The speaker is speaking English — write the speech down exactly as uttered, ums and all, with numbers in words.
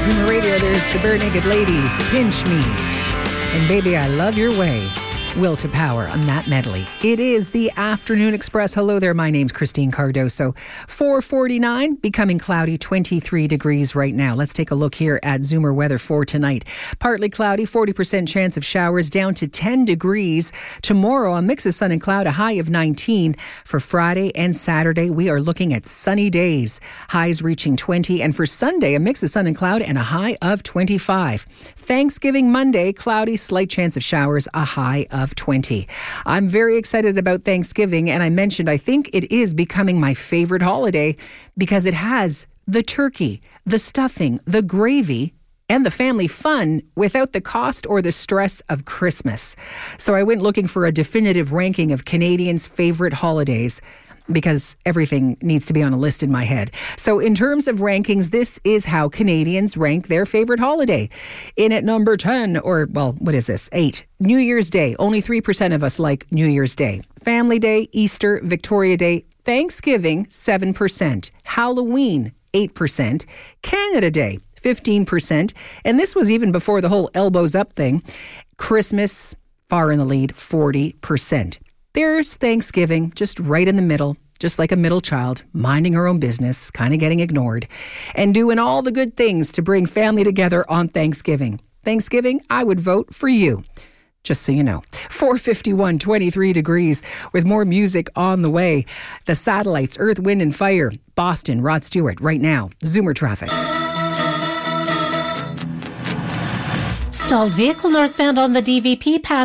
Zoomer Radio, there's the Bare Naked Ladies, Pinch Me. And Baby, I Love Your Way. Will to Power on that medley. It is the Afternoon Express. Hello there, my name's Christine Cardoso. four forty-nine, becoming cloudy, twenty-three degrees right now. Let's take a look here at Zoomer weather for tonight. Partly cloudy, forty percent chance of showers, down to ten degrees. Tomorrow, a mix of sun and cloud, a high of nineteen. For Friday and Saturday, we are looking at sunny days, highs reaching twenty. And for Sunday, a mix of sun and cloud and a high of twenty-five. Thanksgiving Monday, cloudy, slight chance of showers, a high of twenty. I'm very excited about Thanksgiving, and I mentioned I think it is becoming my favorite holiday because it has the turkey, the stuffing, the gravy, and the family fun without the cost or the stress of Christmas. So I went looking for a definitive ranking of Canadians' favorite holidays, because everything needs to be on a list in my head. So in terms of rankings, this is how Canadians rank their favorite holiday. In at number ten, or, well, what is this? eight. New Year's Day. Only three percent of us like New Year's Day. Family Day, Easter, Victoria Day. Thanksgiving, seven percent. Halloween, eight percent. Canada Day, fifteen percent. And this was even before the whole elbows up thing. Christmas, far in the lead, forty percent. There's Thanksgiving, just right in the middle, just like a middle child, minding her own business, kind of getting ignored, and doing all the good things to bring family together on Thanksgiving. Thanksgiving, I would vote for you. Just so you know. four fifty-one, twenty-three degrees, with more music on the way. The Satellites, Earth, Wind and Fire, Boston, Rod Stewart, right now. Zoomer traffic. Stalled vehicle northbound on the D V P pass